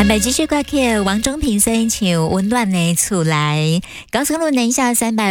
咱们继续挂客，王中平申请温暖的厝来。高速公路南下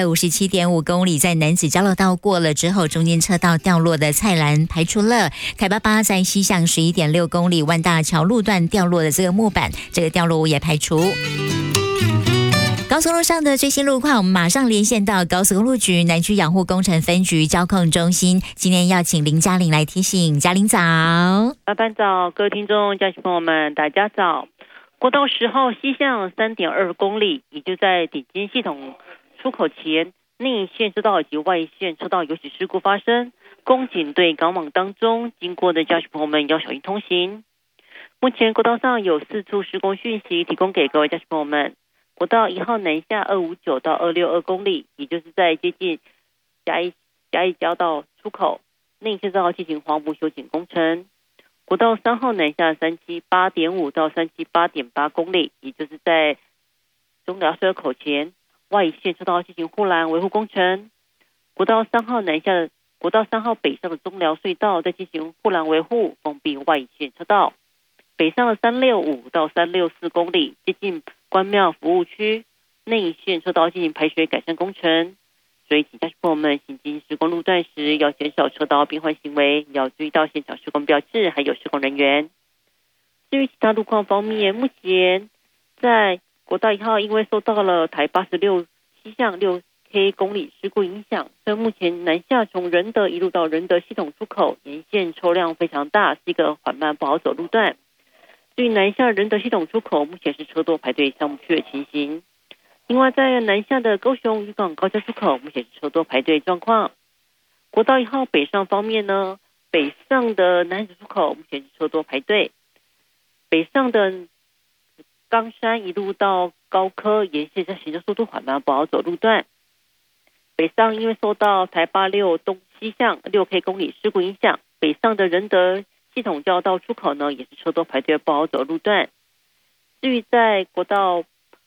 357.5公里，在南子交流道过了之后，中间车道掉落的菜篮排除了。台88在西向11.6公里，万大桥路段掉落的这个木板，这个掉落物也排除。高速路上的最新路况，我们马上连线到高速公路局南区养护工程分局交控中心。今天要请林嘉玲来提醒，嘉玲早。 老板早，各位听众、家亲朋友们，大家早。国道10号西向3.2公里，也就在顶尖系统出口前，内线车道以及外线车道有起事故发生，公警队赶往当中，经过的家亲朋友们要小心通行。目前国道上有4处施工讯息提供给各位家亲朋友们。国道1号南下259到262公里，也就是在接近嘉义交道出口，内线车道进行黄埔修剪工程。国道3号南下378.5到378.8公里，也就是在中寮社口前，外线车道进行护栏维护工程。国道3号北上的中寮隧道在进行护栏维护，封闭外线车道。北上的365到364公里，接近关庙服务区，内线车道进行排水改善工程。所以请家亲朋友们行经施工路段时，要减少车道变换行为，要注意到现场施工标志还有施工人员。至于其他路况方面，目前在国道1号因为受到了台86西向6K 公里事故影响，所以目前南下从仁德一路到仁德系统出口沿线车辆非常大，是一个缓慢不好走路段。至于南下仁德系统出口，目前是车多排队上不去的情形。另外，在南下的高雄渔港高架出口，目前是车多排队状况。国道1号北上方面呢，北上的南子出口目前是车多排队，北上的冈山一路到高科沿线在行车速度缓慢不好走路段。北上因为受到台86东西向6K 公里事故影响，北上的仁德系统交道出口呢，也是车多排队不好走路段。至于在国道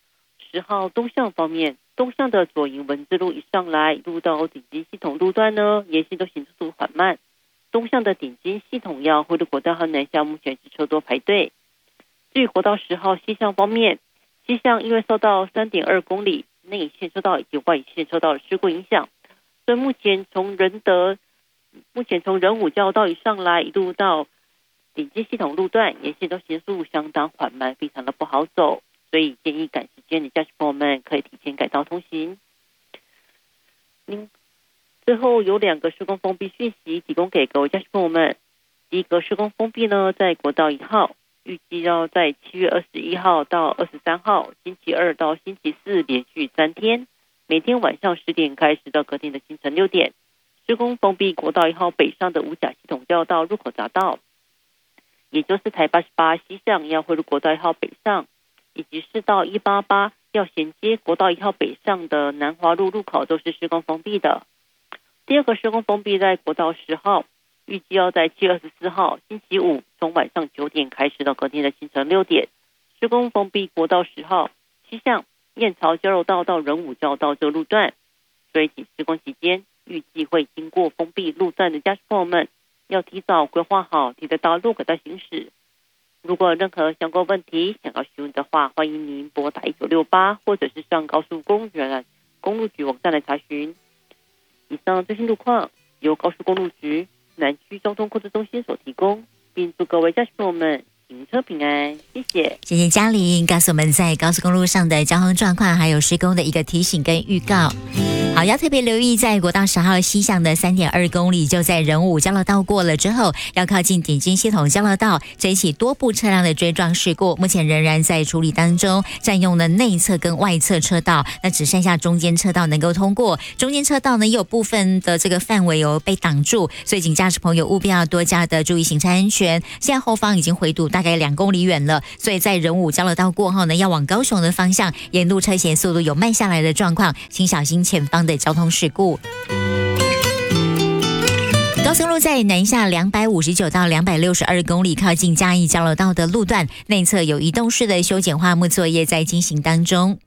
10号东向方面，东向的左营文字路一上来，一路到顶尖系统路段呢，沿线都行车速度缓慢。东向的顶尖系统要汇入国道和南向，目前是车多排队。至于国道10号西向方面，西向因为受到3.2公里内线车道以及外线车道的事故影响，所以目前从仁武交道一上来，一路到顶尖系统路段，沿线都行速度相当缓慢，非常的不好走。所以建议赶时间的驾驶朋友们可以提前改道通行。最后有2个施工封闭讯息提供给各位驾驶朋友们。第一个施工封闭呢，在国道1号，预计要在7月21号到23号，星期2到星期4连续3天，每天晚上10点开始到隔天的清晨6点。施工封闭国道1号北上的五甲系统交道入口匝道，也就是台88西向要汇入国道1号北上，以及4到188要衔接国道1号北上的南华路入口都是施工封闭的。第二个施工封闭在国道10号，预计要在7月24号星期5从晚上9点开始到隔天的清晨6点。施工封闭国道10号西向燕巢交流道到仁武交流道这个路段，所以请施工期间预计会经过封闭路段的驾驶朋友们要提早规划好提得到路口的行驶。如果有任何相关问题想要询问的话，欢迎您拨打1968，或者是上高速公路局网站来查询。以上最新路况由高速公路局南区交通控制中心所提供，并祝各位驾驶朋友们行车平安，谢谢。 谢谢嘉玲告诉我们在高速公路上的交通状况，还有施工的一个提醒跟预告。好，要特别留意，在国道10号西向的3.2公里，就在仁武交流道过了之后，要靠近顶尖系统交流道，这一起多部车辆的追撞事故，目前仍然在处理当中，占用了内侧跟外侧车道，那只剩下中间车道能够通过。中间车道呢，也有部分的这个范围有被挡住，所以请驾驶朋友务必要多加的注意行车安全。现在后方已经回堵大概2公里远了，所以在仁武交流道过后呢，要往高雄的方向，沿路车前速度有慢下来的状况，请小心前方的交通事故。高速路在南下259到262公里，靠近嘉义交流道的路段内侧有移动式的修剪花木作业在进行当中。